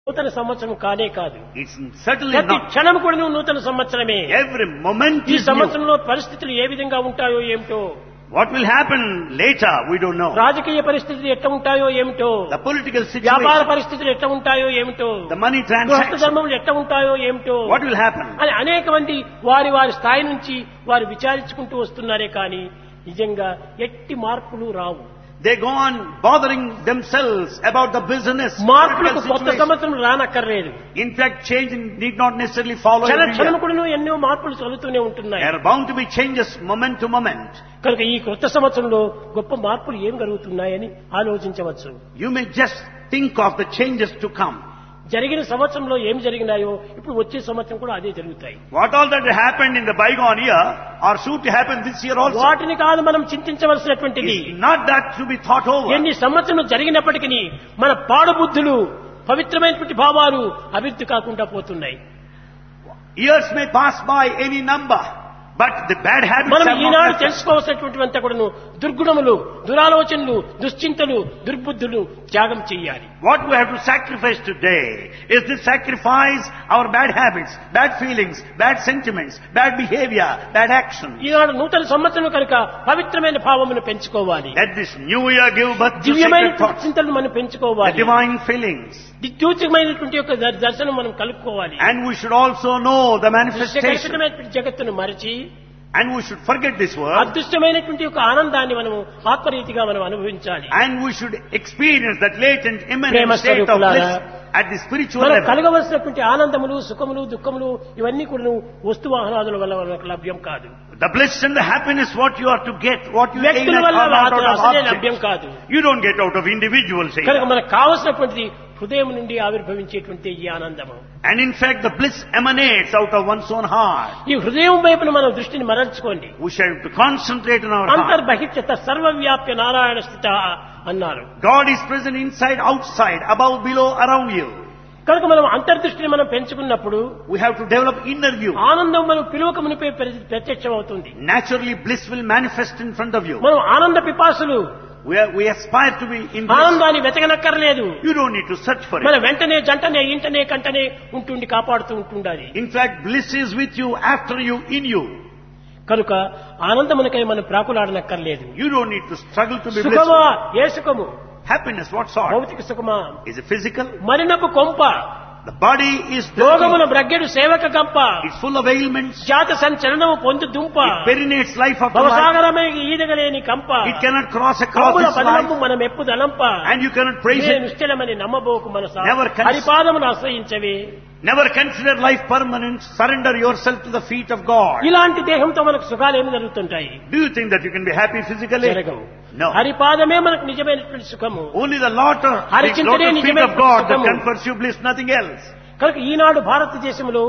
నూతన సంవత్సరం కానే కాదు. It's certainly ప్రతి not. క్షణం కూడా నూతన సంవత్సరమే. Every moment ఈ is new. సంవత్సరంలో పరిస్థితులు ఏ విధంగా ఉంటాయో ఏమిటో, What will happen later, we don't know. రాజకీయ పరిస్థితులు ఎట్లా ఉంటాయో ఏమిటో, The political వ్యాపార situation, పరిస్థితులు ఎట్లా ఉంటాయో ఏమిటో, the money గృహస్థ transactions, ధర్మములు ఎట్లా ఉంటాయో ఏమిటో what will happen? అని అనేక మంది వారి వారి స్థాయి నుంచి వారు విచారించుకుంటూ వస్తున్నారే కానీ నిజంగా ఎట్టి మార్పులు రావు. They go on bothering themselves about the business. మార్పులకు political కొత్త situation. సంవత్సరం రానక్కర్లేదు. In fact, change need not necessarily follow క్షణ every క్షణం year. కూడా ఎన్నో మార్పులు చదువుతూనే ఉంటున్నాయి. There are bound to be changes moment to moment. కనుక ఈ కొత్త సంవత్సరంలో గొప్ప మార్పులు ఏం కలుగుతున్నాయని ఆలోచించవచ్చు. You may just think of the changes to come. జరిగిన సంవత్సరంలో ఏం జరిగినాయో ఇప్పుడు వచ్చే సంవత్సరం కూడా అదే జరుగుతాయి. What all that happened in the bygone year are soon to happen this year also. వాటిని కాదు మనం చింతించవలసినటువంటిది. It's not that to be thought over. ఎన్ని సంవత్సరం జరిగినప్పటికీ మన పాడుబుద్ధులు పవిత్రమైనటువంటి భావాలు అభివృద్ధి కాకుండా పోతున్నాయి. Years may pass by any number, but the bad habits మనం have not Eenadu left us. తెలుసుకోవాల్సినటువంటి కూడాను దుర్గుణములు, దురాలోచనలు, దుశ్చింతలు, దుర్బుద్ధులు త్యాగం చేయాలి. What we have to sacrifice today is to sacrifice our bad habits, bad feelings, bad sentiments, bad behavior, bad action. ఈనాడు నూతన సంవత్సరం కనుక పవిత్రమైన భావమును పెంచుకోవాలి. Let this new year give birth to దివ్యమైన sacred thoughts, చింతనలు మనం the పెంచుకోవాలి. divine feelings. దివ్యమైనటువంటి యొక్క దర్శనం మనం కలుపుకోవాలి. And we should also know the manifestation. దృశ్యకల్పితమైనటువంటి జగత్తును మరచి And we should forget this world. అదృష్టమైనటువంటి యొక్క ఆనందాన్ని మనము ఆత్మరీతిగా మనం అనుభవించాలి. And we should experience that latent, Prema immanent state of స్వరూపులారా, bliss at the spiritual మనం level. కలగవలసినటువంటి ఆనందములు, సుఖములు, దుఃఖములు ఇవన్నీ కూడా వస్తు వాహనాదుల వల్ల మనకు లభ్యం కాదు. The bliss and the happiness what you are to get, what you aim వ్యక్తుల at, వల్ల are not out of అసలే లభ్యం objects. కాదు. You don't get out of individuals. కనుక మనకు కావలసినటువంటిది హృదయం నుండి ఆవిర్భవించేటువంటి ఈ ఆనందము. And in fact, the bliss emanates out of one's own heart. ఈ హృదయం వైపున మనం దృష్టిని మరల్చుకోండి. We shall have to concentrate on our heart. అంతర్బహిష్యత సర్వవ్యాప్య Narayana స్థిత అన్నారు. God is present inside, outside, above, below, around you. కనుక మనం అంతర్దృష్టిని మనం పెంచుకున్నప్పుడు We have to develop inner view. ఆనందం మనం పిలువకమునిపై ప్రత్యక్షం అవుతుంది. Naturally, bliss will manifest in front of you. మనం ఆనంద పిపాసులు, We aspire to be in bliss. ఆనందాన్ని వెతకనక్కర్లేదు. You don't need to search for మన it. వెంటనే జంటనే ఇంటనే కంటనే ఉంటుండి కాపాడుతూ ఉంటుండాలి. In fact, bliss is with you, after you, in you. కనుక ఆనందమునకై మనం ప్రాకులాడనక్కర్లేదు. You don't need to struggle to be సుఖమా blissful. ఏ సుఖము? Happiness, what sort? భౌతిక సుఖమా? Is it physical? మరినకు కొంప, The body is రోగముల dirty. బ్రగ్గెడు సేవక గంప, It's full of ailments. జాత సంచలనము పొందు దుంప, It perinates life after life. భవసాగరమే ఈదగలేని కంప, It cannot cross across కప్పుల this పదనము life. మనం ఎప్పు దలంప, And you cannot praise నేను it. నిశ్చలమని నమ్మబోకు Manasa, Never హరిపాదమును ఆశ్రయించవే. Never consider life permanent. Surrender yourself to the feet of God. ఇలాంటి దేహంతో మనకు సుఖాలు ఏమి జరుగుతుంటాయి? Do you think that you can be happy physically? జరగవు. No. హరిపాదమే మనకు నిజమైనటువంటి సుఖము. Only the lotus హరిచింతనే feet నిజమైన of God that సుఖము. confers you bliss, nothing else. కనుక ఈనాడు భారతదేశంలో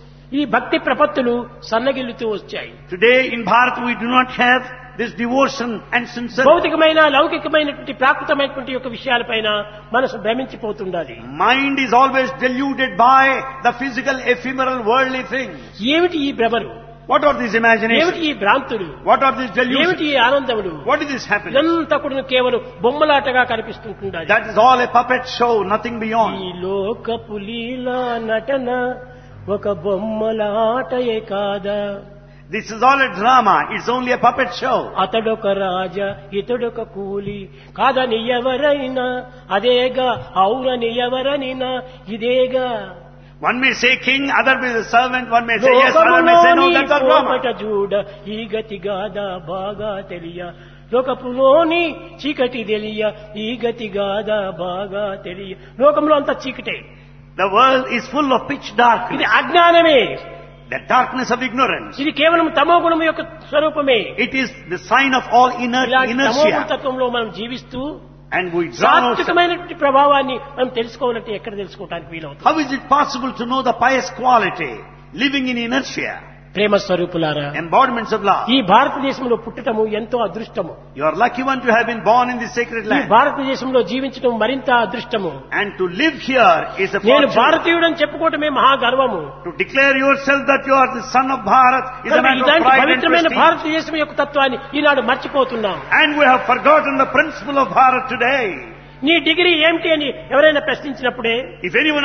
ఈ భక్తి ప్రపత్తులు సన్నగిల్లుతూ వచ్చాయి. Today in Bharat we do not have this devotion and sincerity. భౌతికమైన లౌకికమైనటువంటి ప్రాకృతమైనటువంటి యొక్క విషయాలపైన మనసు భ్రమించిపోతుండాలి. Mind is always deluded by the physical, ephemeral, worldly things. ఏమిటి ఈ భ్రమలు? What are these imaginations? ఏమిటి ఈ భ్రాంతులు? What are these delusions? ఏమిటి ఈ ఆనందములు? What is this happiness? ఇదంతా కూడా కేవలం బొమ్మలాటగా కనిపిస్తుంటుండాలి. That is all a puppet show, nothing ఈ beyond. లోకపు లీలా నటన ఒక బొమ్మలాటయే కాదా, This is all a drama. It's only a puppet show. అతడొక రాజా ఇతడొక కూలి కాదని ఎవరైనా అదేగా, అవునని ఎవరనినా ఇదేగా. One may say king, other may say servant, one may say yes, other may say no, that's all drama. చూడ ఈ గతి గాదా బాగా తెలియ, లోకపులోని చీకటి తెలియ ఈ గతి గాదా బాగా తెలియ. లోకంలో అంతా చీకటే, The world is full of pitch ఇది darkness. అజ్ఞానమే, The darkness of ignorance. ఇది కేవలం తమో గుణం యొక్క స్వరూపమే. It is the sign of all ఇలాంటి తమో inertia. తత్వంలో మనం జీవిస్తూ And we drown ourselves. సాత్వికమైనటువంటి ప్రభావాన్ని మనం తెలుసుకోవాలంటే ఎక్కడ తెలుసుకోవడానికి వీలవుతుంది? How is it possible to know the pious quality living in inertia? ప్రేమ స్వరూపులారా, Embodiments of love. ఈ భారతదేశంలో పుట్టటము ఎంతో అదృష్టము. You are lucky one to have been born in this sacred ఈ land. భారతదేశంలో జీవించడం మరింత అదృష్టము. And to live here is a నేను fortune. భారతీయుడని చెప్పుకోవటమే మహా గర్వము. To declare yourself that you are the son of Bharat is a matter of ఇలాంటి pride and పవిత్రమైన prestige. భారతదేశం యొక్క తత్వాన్ని ఈనాడు మర్చిపోతున్నాం. And we have forgotten the principle of Bharat today. నీ డిగ్రీ ఏమిటి అని ఎవరైనా ప్రశ్నించినప్పుడే If anyone asks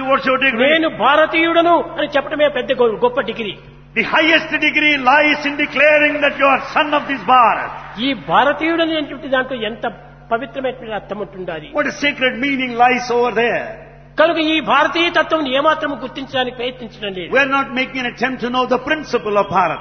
what's your degree? నేను భారతీయుడను అని చెప్పడమే పెద్ద గొప్ప degree. The highest degree lies in declaring that you are son of this Bharat. ఈ భారతీయుడని అనేటువంటి దాంట్లో ఎంత పవిత్రమైనటువంటి అర్థం ఉంటుండాలి. What a sacred meaning lies over there. కనుక ఈ భారతీయ తత్వం ఏమాత్రం గుర్తించడానికి ప్రయత్నించడం లేదు. We are not making an attempt to know the principle of Bharat.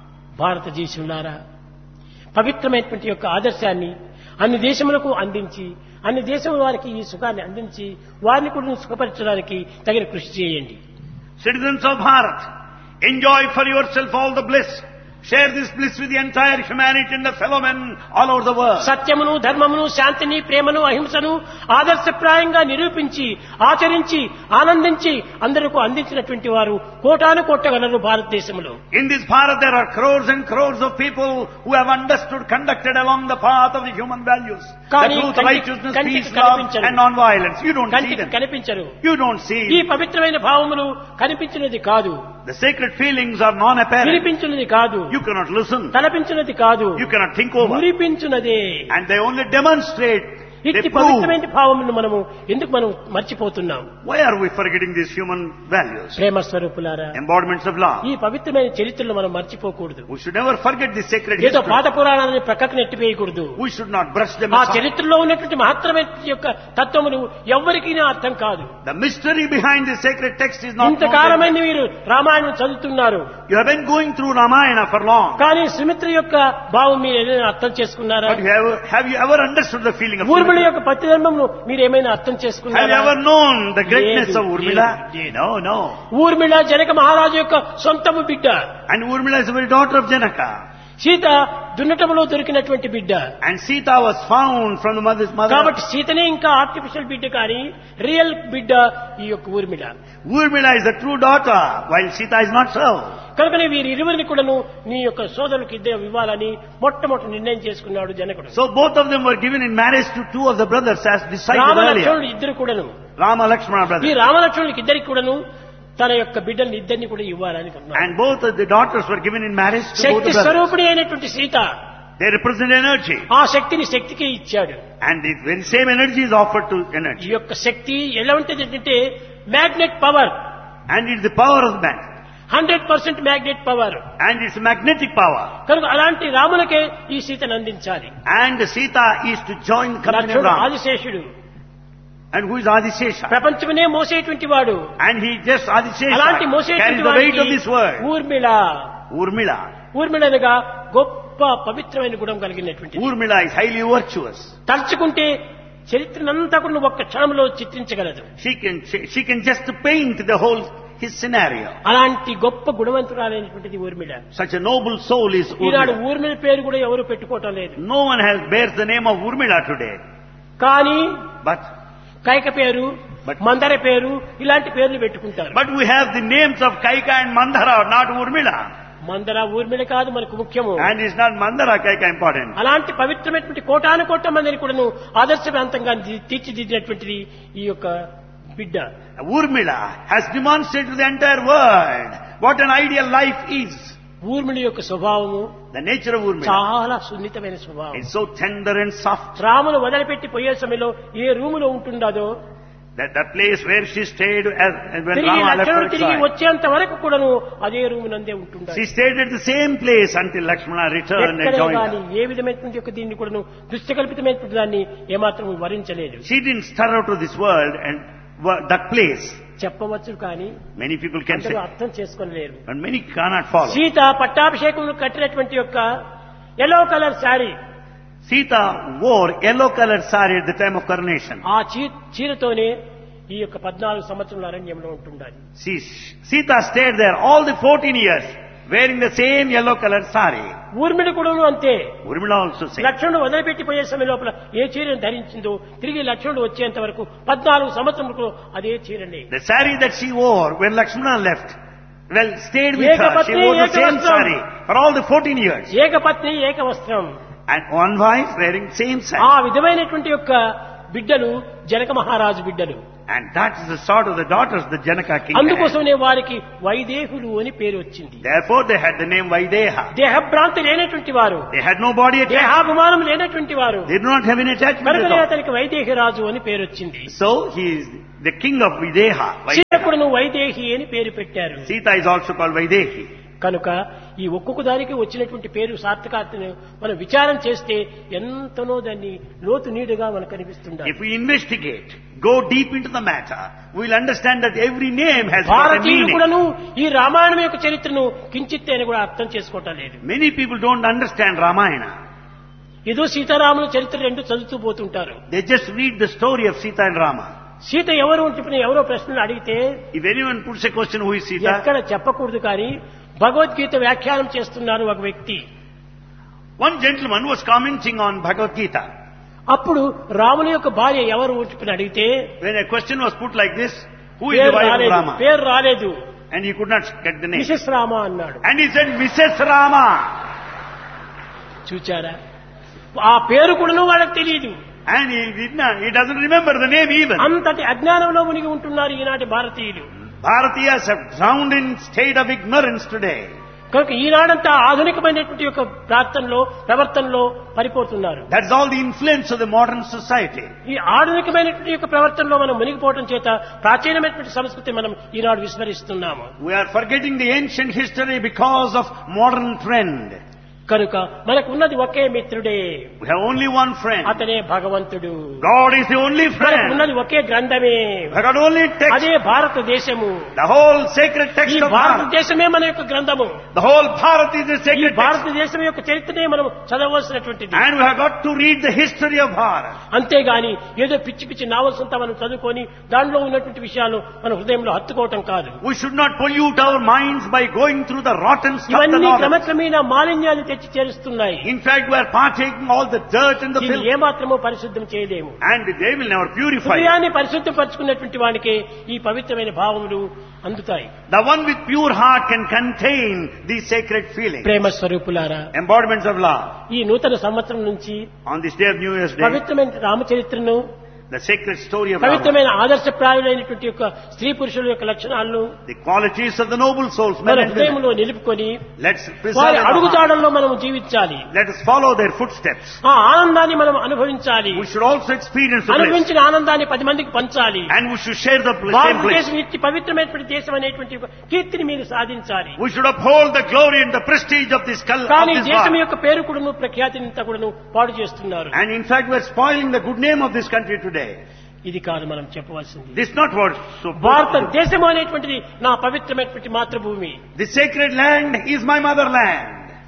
భారతదేశంలారా పవిత్రమైనటువంటి యొక్క ఆదర్శాన్ని అన్ని దేశములకు అందించి అన్ని దేశముల వారికి ఈ సుఖాన్ని అందించి వారిని కూడా సుఖపరచడానికి తగిన కృషి చేయండి. Citizens of Bharat, enjoy for yourself all the bliss. Share this bliss with the entire humanity and the fellow men all over the world. సత్యమును ధర్మమును శాంతిని ప్రేమను అహింసను ఆదర్శప్రాయంగా నిరూపించి ఆచరించి ఆనందించి అందరికీ అందించినటువంటి వారు కోటాను కోట్లగలరు భారతదేశంలో. In this Bharat there are crores and crores of people who have understood, conducted along the path of the human values. The truth, righteousness, peace, love and non-violence. You don't see them. కనిపించరు. You don't see. ఈ పవిత్రమైన భావములు కనిపించినది కాదు. The sacred feelings are non-apparent. వినిపించినది కాదు. You cannot listen. తలపించినది కాదు. You cannot think over. మురిపించినదే. And they only demonstrate. ఇట్టి పవిత్రమైన భావములను మనము ఎందుకు మనం మర్చిపోతున్నాం? Why are we forgetting these human values? ప్రేమ స్వరూపులారా, Embodiments of love. ఈ పవిత్రమైన చరిత్రను మనం మర్చిపోకూడదు. We should never forget this sacred ఏదో history. పాత పురాణాలని ప్రక్కకు నెట్టివేయకూడదు. We should not brush them ఆ aside. చరిత్రలో ఉన్నటువంటి మహత్తరమైన యొక్క తత్వములు ఎవ్వరికీ అర్థం కాదు. The mystery behind this sacred text is not known. ఇంతకాలమైన మీరు రామాయణం చదువుతున్నారు. You have been going through Ramayana for long. కానీ సుమిత్ర యొక్క భావం మీరు ఏదైనా అర్థం చేసుకున్నారా? But have you ever understood the feeling of Urmila Sumitra? యొక్క పతిధర్మంను మీరు ఏమైనా అర్థం Have you చేసుకున్నారా? ever known the greatness of Urmila? No. Urmila Janaka మహారాజు యొక్క సొంతము బిడ్డ. And Urmila is the very daughter of Janaka. Sita దున్నటములో దొరికినటువంటి బిడ్డ. And Sita was found from the mother's mother. కాబట్టి సీతనే ఇంకా ఆర్టిఫిషియల్ బిడ్డ కానీ రియల్ బిడ్డ ఈ యొక్క Urmila. Urmila is the true daughter, while Sita is not so. కనుకనే వీరిరువురిని కూడాను నీ యొక్క సోదరులకు ఇద్దరు ఇవ్వాలని మొట్టమొదటి నిర్ణయం చేసుకున్నాడు జనకుడు. So both of them were given in marriage to two of the brothers as decided రామలక్ష్మణుడు earlier. ఇద్దరు కూడాను. Rama Lakshmana ఈ brothers. రామలక్ష్మణుడికి ఇద్దరికి కూడాను తన యొక్క బిడ్డల్ని ఇద్దరిని కూడా ఇవ్వాలని అన్నాడు. And both of the daughters were given in marriage to both Shakti the brothers. స్వరూపిణి అయినటువంటి సీత They represent energy. ఆ శక్తిని శక్తికే ఇచ్చాడు. And the very same energy is offered to ఈ energy. యొక్క శక్తి ఎలా ఉంటుంది అంటే magnet power. And it's the power of man. 100% magnet power. And it's magnetic power. కనుక అలాంటి రాములకే ఈ సీతను అందించాలి. And Sita is to join the company of లక్ష్మణుడు Ram. ఆదిశేషుడు. And who is Adishesha? ప్రపంచమనే మోసేటువంటి వాడు. And he just Adishesha అలాంటి carries మోసేటువంటి the weight of this world. Urmila. Urmila. ఊర్మిళనగా గొప్ప పవిత్రమైన గుణం కలిగినటువంటి. Urmila is highly virtuous. తలుచుకుంటే చరిత్రనంతా కూడా ఒక్క క్షణంలో చిత్రించగలదు. She can just paint the whole his scenario. అలాంటి గొప్ప గుణవంతురాలైనటువంటిది Urmila. Such a noble soul is Eenadu Urmila. Urmila పేరు కూడా ఎవరు పెట్టుకోవటం లేదు. No one bears the name of Urmila today. కానీ But కైక పేరు, మందర పేరు ఇలాంటి పేర్లు పెట్టుకుంటారు. we have the names of Kaika and Mandara, not Urmila. మందర ఊర్మిళ కాదు మనకు ముఖ్యము. And it's not Mandara Kaika important. అలాంటి పవిత్రమైనటువంటి కోటాను కోట్ల మందిని కూడాను ఆదర్శవంతంగా తీర్చిదిద్దినటువంటిది ఈ యొక్క బిడ్డ. Urmila has demonstrated to the entire world what an ideal life is. Urmila యొక్క స్వభావము The nature of Urmila చాలా సున్నితమైన స్వభావం. is so tender and soft. రామును వదిలిపెట్టి పోయే సమయంలో ఏ రూములో ఉంటుండదో That place where she stayed when తిరిగి Rama left లక్ష్మణుడు her తిరిగి exile. వచ్చేంత వరకు కూడాను అదే రూము నందే ఉంటుండాలి. She stayed at the same place until Lakshmana returned and ఎక్కడే joined కానీ her. ఏ విధమైనటువంటి యొక్క దీన్ని కూడాను దుష్టకల్పితమైనటువంటి దాన్ని ఏమాత్రం వరించలేదు. She didn't stir out of this world and that place. చెప్పవచ్చు కానీ Many people can say, అందరూ అర్థం చేసుకోలేరు. but many cannot follow. Sita పట్టాభిషేకం కట్టినటువంటి యొక్క yellow colour sari, Sita wore yellow colored saree at the time of coronation. ఆ చీరతోనే ఈ యొక్క 14 సంవత్సరాల అరణ్యంలో ఉంటుండాలి. Sita stayed there all the 14 years wearing the same yellow colored saree. Urmila కూడా అంతే. Urmila also said. లక్ష్మణుడు వదిలిపెట్టి పోయే సమయం లోపల ఏ చీరను ధరించిందో తిరిగి లక్ష్మణుడు వచ్చేంత వరకు 14 సంవత్సరములకు అదే చీరనే. The saree that she wore when Lakshmana left, stayed with her. She wore the same saree for all the 14 years. ఏకపత్ని ఏక వస్త్రం. And one wife wearing same ఆ saree. విధమైనటువంటి యొక్క బిడ్డలు జనక మహారాజు బిడ్డలు. And that is the sort of the daughters the Janaka king had. అందుకోసమే వారికి వైదేహులు అని పేరు వచ్చింది. Therefore they had the name Vaideha. దేహభ్రాంతి లేనటువంటి వారు, They had no body attachment. దేహాభిమానం లేనటువంటి వారు, They do not have any attachment at కనుకనే all. అతనికి వైదేహి రాజు అని పేరు వచ్చింది. So he is the king of Videha. సీతకుడును Vaidehi అని పేరు పెట్టారు. Sita is also called Vaidehi. కనుక ఈ ఒక్కొక్క దానికి వచ్చినటువంటి పేరు సార్థకార్థను మనం విచారం చేస్తే ఎంతనో దాన్ని లోతు నీడుగా మనకు కనిపిస్తుంది. If we investigate, go deep into the matter, we will understand that every name has got a భారతీయులు meaning. కూడాను ఈ రామాయణం యొక్క చరిత్రను కించిత్ అని కూడా అర్థం చేసుకోవటం లేదు. Many people don't understand Ramayana. ఏదో సీతారాముల చరిత్ర రెండు చదువుతూ పోతుంటారు. They just read the story of Sita and Rama. Sita ఎవరు అంటే ఎవరో ప్రశ్నలు అడిగితే If anyone puts a question, who is Sita? ఎక్కడ చెప్పకూడదు. కానీ భగవద్గీత వ్యాఖ్యానం చేస్తున్నారు ఒక వ్యక్తి. One gentleman was commenting on Bhagavad Gita. అప్పుడు రాముని యొక్క భార్య ఎవరు అని అడిగితే When a question was put like this, who is the wife of Rama? పేరు రాలేదు. And he could not get the name. Mrs Rama అన్నాడు. And he said, Mrs. Rama. చూచారా, ఆ పేరు కూడాను వాళ్ళకి తెలియదు. And he doesn't remember the name even. అంతటి అజ్ఞానంలో మునిగి ఉంటున్నారు ఈనాటి భారతీయులు. Bharatiyas have drowned in state of ignorance today. కనుక ఈనాడంతా ఆధునికమైనటువంటి యొక్క ప్రవర్తనలో పడిపోతున్నారు. That's all the influence of the modern society. ఈ ఆధునికమైనటువంటి యొక్క ప్రవర్తనలో మనం మునిగిపోవడం చేత ప్రాచీనమైనటువంటి సంస్కృతి మనం ఈనాడు విస్మరిస్తున్నాము. We are forgetting the ancient history because of modern trend. కనుక మనకు ఉన్నది ఒకే మిత్రుడే. We have only one friend. అతనే భగవంతుడు. God is the only మనకు friend. ఉన్నది ఒకే గ్రంథమే. We have got only text. అదే భారతదేశము. The whole sacred text ఈ of Bharat. భారతదేశమే మన యొక్క గ్రంథము. The whole Bharat is the ఈ sacred text. భారతదేశం యొక్క చరిత్రనే మనం చదవవలసినటువంటిది. And we have got to read the history of Bharat. అంతేగాని ఏదో పిచ్చి పిచ్చి నావల్స్ అంతా మనం చదువుకొని దానిలో ఉన్నటువంటి విషయాలు మన హృదయంలో హత్తుకోవటం కాదు. We should not pollute our minds by going through the rotten stuff. of the ఇవన్నీ novels. క్రమక్రమేణా మాలిన్యాన్ని తెచ్చి చేరుస్తున్నాయి. In fact, we are partaking all the dirt and the దీన్ని filth. ఏమాత్రమూ పరిశుద్ధం చేయలేము. And they will never purify it. హృదయాన్ని పరిశుద్ధపరచుకున్నటువంటి వానికే ఈ పవిత్రమైన భావములు అందుతాయి. The one with pure heart can contain these sacred feelings. ప్రేమ స్వరూపులారా, Embodiments of love. ఈ నూతన సంవత్సరం నుంచి On this day of New Year's Day, పవిత్రమైన రామచరిత్రను, the sacred story of Rama, పవిత్రమైన ఆదర్శప్రాయులైనటువంటి యొక్క స్త్రీ పురుషుల యొక్క లక్షణాలను the qualities of the noble souls, men మన and women. హృదయంలో నిలుపుకొని Let's preserve వారి our heart. అడుగుజాడల్లో మనం జీవించాలి. Let us follow their footsteps. ఆ ఆనందాన్ని మనం అనుభవించాలి. We should also experience the bliss. అనుభవించిన ఆనందాన్ని 10 మందికి పంచాలి. And we should share the same bliss. భారతదేశం ఇట్టి పవిత్రమైనటువంటి దేశం అనేటువంటి ఒక కీర్తిని మీరు సాధించాలి. We should uphold the glory and the prestige of this కానీ దేశం Bharat. యొక్క పేరు కూడాను ప్రఖ్యాతిని అంతా కూడాను పాడు చేస్తున్నారు. And in fact, we are spoiling the good name of this country today. ఇది కాదు మనం చెప్పవలసింది. This is not what so. భారతదేశం అనేటువంటిది నా పవిత్రమైనటువంటి మాతృభూమి. The sacred land is my motherland.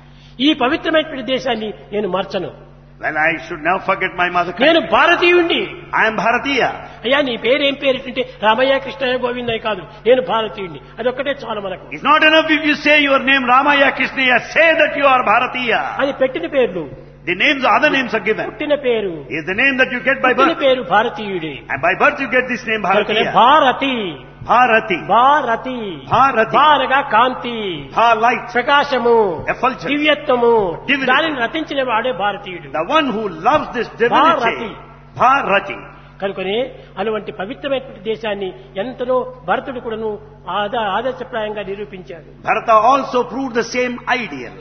ఈ పవిత్రమైనటువంటి దేశాన్ని నేను మార్చను. Well, I should now forget my mother నేను country. భారతీయుణ్ణి. I am Bharatiya. అయ్యా నీ పేరు ఏం పేరు అంటే రామయ్య కృష్ణయ్య గోవిందయ్య కాదు, నేను భారతీయుణ్ణి. అదొక్కటే చాలు మనకు. It's not enough if you say your name Ramaya Krishnaya. Say that you are Bharatiya. అది పెట్టిన పేర్లు. The names, other names are given. పుట్టిన పేరు. Is the name that you get by పుట్టిన birth. పేరు భారతీయుడే. And by birth you get this name కనుకనే Bharatiya. Bharati. Bharati. Bharati. Bharati. భారగా కాంతి, Bha light. ప్రకాశము, Effulgence. దివ్యత్వము, Divinity. దానిని రచించిన వాడే భారతీయుడు. The one who loves this divinity. Bharati. కనుకనే అటువంటి పవిత్రమైనటువంటి దేశాన్ని ఎంతనో భరతుడు కూడాను ఆదర్శప్రాయంగా నిరూపించాడు. Bharata also proved the same ideal.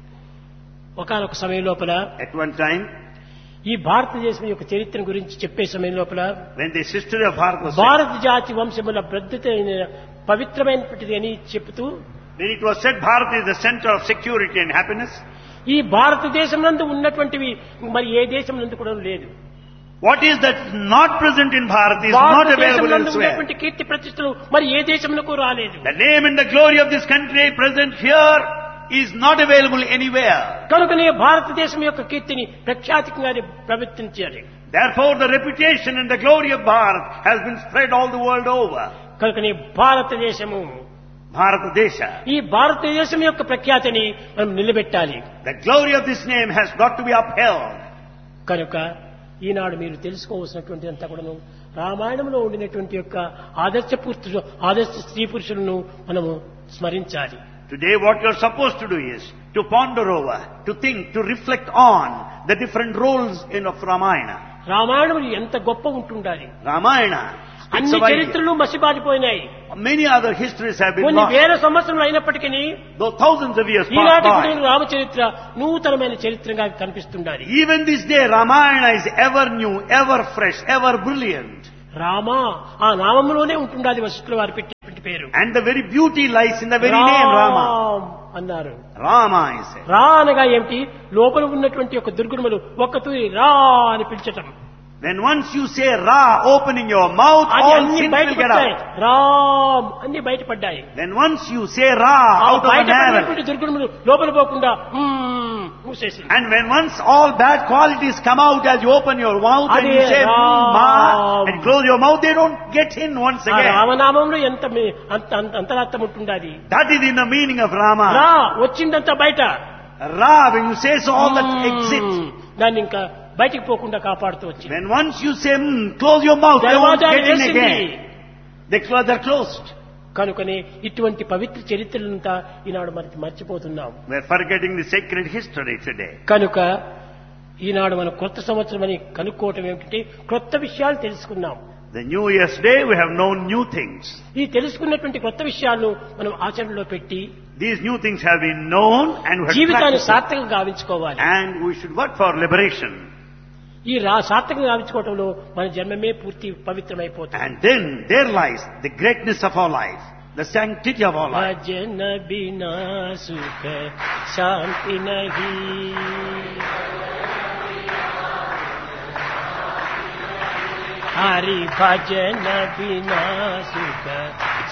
ఒకానొక సమయం లోపల At one time, ఈ భారతదేశం యొక్క చరిత్ర గురించి చెప్పే సమయం లోపల when the history of Bharat was said, భారత జాతి వంశముల ప్రద్యుతైన పవిత్రమైనటువంటిది అని చెబుతూ when it was said Bharat is the center of security and happiness, ఈ భారతదేశం నందు ఉన్నటువంటివి మరి ఏ దేశం నందు కూడా లేదు. what is that not present in Bharat is not భారతదేశం available నందు elsewhere. ఉన్నటువంటి కీర్తి ప్రతిష్టలు మరి ఏ దేశంలో రాలేదు. The name and the glory of this country present here is not available anywhere. కనుకనే భారతదేశం యొక్క కీర్తిని ప్రఖ్యాతికంగా ప్రవర్తించాలి. Therefore, the reputation and the glory of Bharat has been spread all the world over. కనుకనే భారతదేశము, Bharatadesha. ఈ భారతదేశం యొక్క ప్రఖ్యాతిని మనం నిలబెట్టాలి. The glory of this name has got to be upheld. కనుక ఈనాడు మీరు తెలుసుకోవాల్సినటువంటి అంతా కూడాను రామాయణంలో ఉండినటువంటి యొక్క ఆదర్శ స్త్రీ పురుషులను మనము స్మరించాలి. Today what you are supposed to do is to ponder over, to think, to reflect on the different roles of Ramayana. Ramayanam ఎంత గొప్ప ఉంటుండాలి. Ramayana. అన్ని చరిత్రలు మసిబారిపోయినాయి. Many other histories have been కొన్ని lost. వేల సంవత్సరాలు అయినప్పటికీ Though thousands of years ఈనాటి passed by. రామచరిత్ర నూతనమైన చరిత్రగా కనిపిస్తుండాలి. Even this day Ramayana is ever new, ever fresh, ever brilliant. Rama ఆ నామంలోనే ఉంటుండాలి వశిష్ఠుల వారు పెట్టినటువంటి పేరు. And the very beauty lies in the very name Rama. అన్నారు. Rama is it. రా అనగా ఏమిటి? లోపల ఉన్నటువంటి ఒక దుర్గుణములు ఒక్కతూరి రా అని పిలిచటం. When once you say Ra, opening your mouth, అది all అన్ని sins will get బయటపడ్డాయి. out. రామ్ అన్ని బయటపడ్డాయి. When once you say Ra ఆ out of the narrow, బయటపడినటువంటి దుర్గుణములు లోపల పోకుండా మూసేసింది. and when once all bad qualities come out as you open your mouth and you say Ma and close your mouth, they don't get in once ఆ again. రామనామంలో ఎంత అంతరార్థం ఉంటుండాది. That is in the meaning of Rama. రా వచ్చిందంతా బయట. Ra, when you say so, all that exits. దాన్ని ఇంకా బయటికి పోకుండా కాపాడుతూ వచ్చింది. When once you say close your mouth, they won't get in again. They're closed. కనుకనే ఇటువంటి పవిత్ర చరిత్రలంతా ఈనాడు మనకి మర్చిపోతున్నాం. We're forgetting the sacred history today. కనుక ఈనాడు మనం కొత్త సంవత్సరం అని కనుక్కోవటం ఏమిటంటే క్రొత్త విషయాలు తెలుసుకున్నాం. The New Year's Day, we have known new things. ఈ తెలుసుకున్నటువంటి కొత్త విషయాలను మనం ఆచరణలో పెట్టి These new things have been known and we have జీవితాన్ని practiced సార్థకంగా గావించుకోవాలి. and we should work for liberation. ఈ సార్థకంగా గావించుకోవటంలో మన జన్మమే పూర్తి పవిత్రమైపోతుంది. And then there lies the greatness of our life, the sanctity of our life. భజన బినా సుఖ శాంతి నహీ, హరి భజన బినా సుఖ